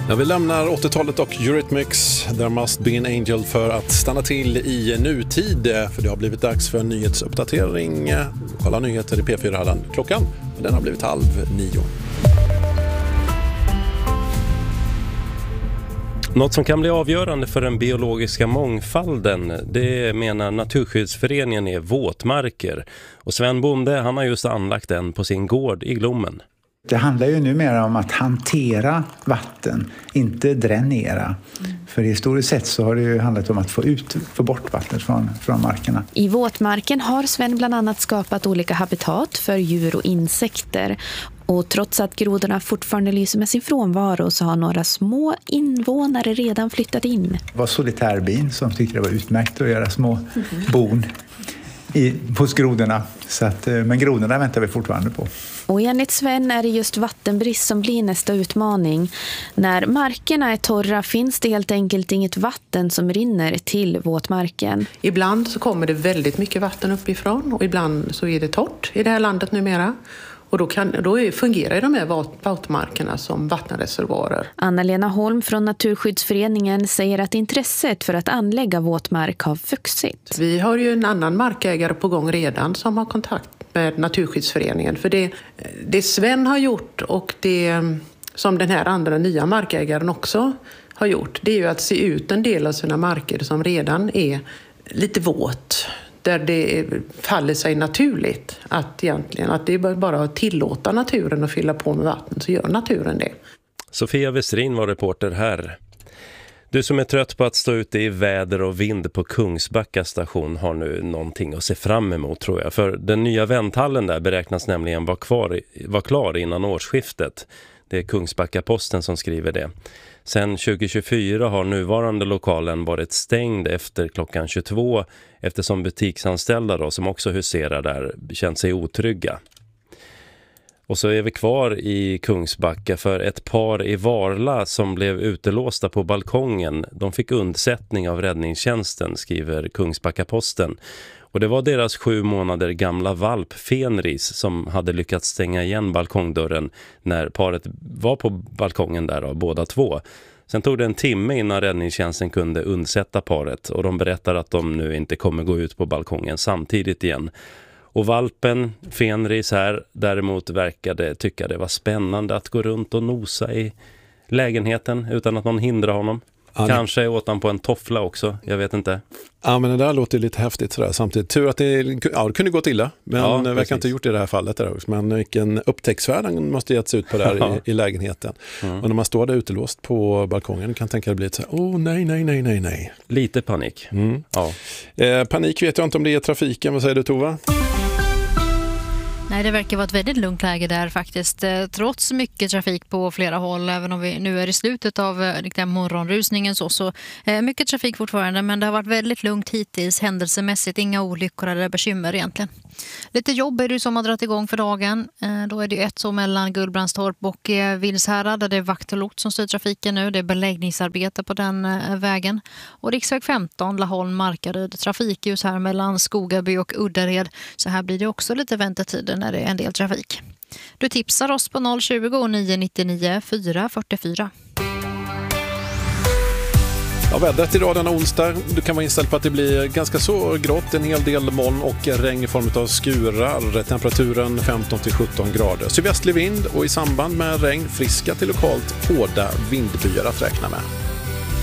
Ja, vi lämnar 80-talet och Eurythmics, There Must Be an Angel, för att stanna till i nutid. För det har blivit dags för en nyhetsuppdatering. Kolla nyheter i P4-hallen. Klockan, den har blivit 8:30. Något som kan bli avgörande för den biologiska mångfalden, det menar Naturskyddsföreningen är våtmarker. Och Sven Bonde, han har just anlagt den på sin gård i Glommen. Det handlar ju numera om att hantera vatten, inte dränera. För historiskt sett så har det ju handlat om att få bort vattnet från markerna. I våtmarken har Sven bland annat skapat olika habitat för djur och insekter. Och trots att grodorna fortfarande lyser med sin frånvaro så har några små invånare redan flyttat in. Det var solitärbin som tyckte det var utmärkt att göra små bon hos grodorna. Men grodorna väntar vi fortfarande på. Och enligt Sven är det just vattenbrist som blir nästa utmaning. När markerna är torra finns det helt enkelt inget vatten som rinner till våtmarken. Ibland så kommer det väldigt mycket vatten uppifrån och ibland så är det torrt i det här landet numera. Och då fungerar de här våtmarkerna som vattenreservoarer. Anna-Lena Holm från Naturskyddsföreningen säger att intresset för att anlägga våtmark har vuxit. Vi har ju en annan markägare på gång redan som har kontakt med Naturskyddsföreningen. För det Sven har gjort och det som den här andra nya markägaren också har gjort, det är ju att se ut en del av sina marker som redan är lite våt. Där det faller sig naturligt att det är bara att tillåta naturen att fylla på med vatten, så gör naturen det. Sofia Westrin var reporter här. Du som är trött på att stå ute i väder och vind på Kungsbacka station har nu någonting att se fram emot, tror jag. För den nya vänthallen där beräknas nämligen vara klar innan årsskiftet. Det är Kungsbacka-Posten som skriver det. Sen 2024 har nuvarande lokalen varit stängd efter klockan 22 eftersom butiksanställda då, som också huserar där, känt sig otrygga. Och så är vi kvar i Kungsbacka för ett par i Varla som blev utelåsta på balkongen. De fick undsättning av räddningstjänsten, skriver Kungsbacka-Posten. Och det var deras 7 månader gamla valp Fenris som hade lyckats stänga igen balkongdörren när paret var på balkongen där av båda två. Sen tog det en timme innan räddningstjänsten kunde undsätta paret och de berättar att de nu inte kommer gå ut på balkongen samtidigt igen. Och valpen Fenris här däremot verkade tycka det var spännande att gå runt och nosa i lägenheten utan att någon hindrar honom. Ja, kanske åt han på en toffla också, jag vet inte. Ja, men det där låter lite häftigt sådär. Samtidigt tur att det kunde gå illa. Men det verkar inte gjort i det här fallet. Där. Men vilken upptäcktsvärden måste getts ut på där i lägenheten. Mm. Och när man står där utelåst på balkongen kan tänka det bli lite så nej. Lite panik. Mm. Ja. Panik vet jag inte om det är trafiken. Vad säger du, Tova? Nej, det verkar vara ett väldigt lugnt läge där faktiskt. Trots mycket trafik på flera håll, även om vi nu är i slutet av morgonrusningen så mycket trafik fortfarande, men det har varit väldigt lugnt hittills händelsemässigt, inga olyckor eller bekymmer egentligen. Lite jobb är det som har dragit igång för dagen. Då är det ett så mellan Gullbrandstorp och Vilshärad där det är vakt och lot som styr trafiken nu. Det är beläggningsarbete på den vägen. Och riksväg 15, Laholm, Markaryd, trafikljus här mellan Skogaby och Uddared. Så här blir det också lite väntetider när det är en del trafik. Du tipsar oss på 020 999 444. Ja, vädret idag denna onsdag. Du kan vara inställd på att det blir ganska så grått, en hel del moln och regn i form av skurar. Temperaturen 15-17 grader. Sydvästlig vind och i samband med regn friska till lokalt hårda vindbyar att räkna med.